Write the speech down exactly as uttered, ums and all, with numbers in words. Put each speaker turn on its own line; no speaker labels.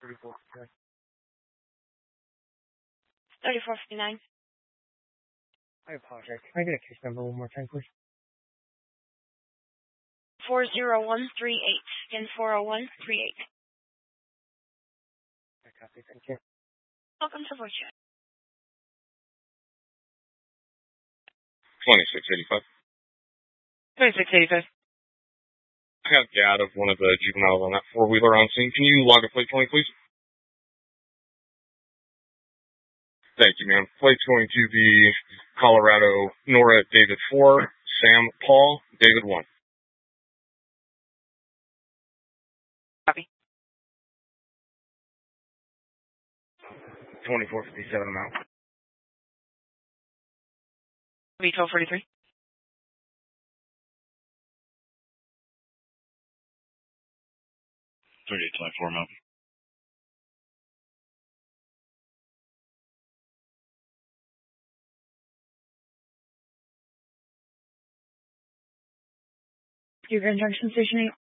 thirty-four.
thirty-four fifty-nine.
I apologize. Can I get a case number one more time, please?
four zero one three eight. Again, four zero one three eight.
I copy. Thank you.
Welcome to voice chat.
twenty-six eighty-five.
twenty-six eighty-five.
I have Gad of one of the juveniles on that four-wheeler on scene. Can you log a plate for me, please? Thank you, ma'am. Plate's going to be Colorado, Nora, David four, Sam, Paul, David one.
Copy.
twenty-four fifty-seven amount.
V twelve forty-three.
thirty-eight twenty-four amount.
Your Grand Junction Station eight.